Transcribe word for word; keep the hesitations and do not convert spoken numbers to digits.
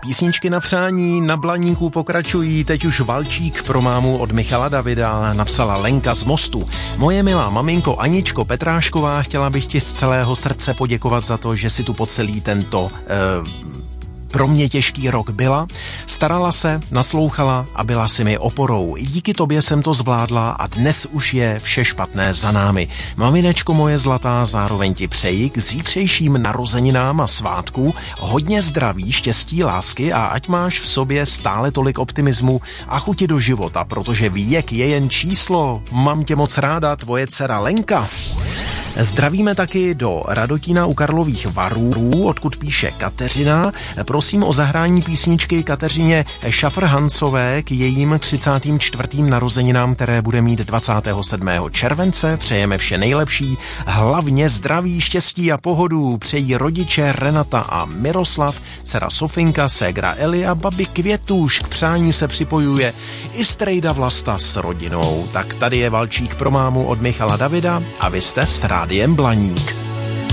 Písničky na přání na Blaníku pokračují, teď už valčík pro mámu od Michala Davida, napsala Lenka z Mostu. Moje milá maminko Aničko Petrášková, chtěla bych ti z celého srdce poděkovat za to, že si tu po celý tento eh, pro mě těžký rok byla, starala se, naslouchala a byla si mi oporou. I díky tobě jsem to zvládla a dnes už je vše špatné za námi. Maminečko moje zlatá, zároveň ti přeji k zítřejším narozeninám a svátku hodně zdraví, štěstí, lásky a ať máš v sobě stále tolik optimismu a chuti do života, protože věk je jen číslo. Mám tě moc ráda, tvoje dcera Lenka. Zdravíme taky do Radotína u Karlových Varů, odkud píše Kateřina. Prosím o zahrání písničky Kateřině Šafrhancové k jejím třicátým čtvrtým narozeninám, které bude mít dvacátého sedmého července. Přejeme vše nejlepší, hlavně zdraví, štěstí a pohodu. Přejí rodiče Renata a Miroslav, dcera Sofinka, ségra Eli a babi Květuš. K přání se připojuje i strejda Vlasta s rodinou. Tak tady je valčík pro mámu od Michala Davida a vy jste s Rádiem Blaník.